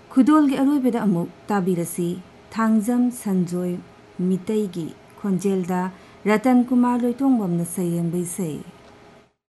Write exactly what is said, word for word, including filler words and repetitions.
खुदोल के अरोइबदा अमुक ताबिरसी थांगजम संजोय मितई की खोंजेलदा रतन कुमार लोइतोंगबम न सयेंबई से।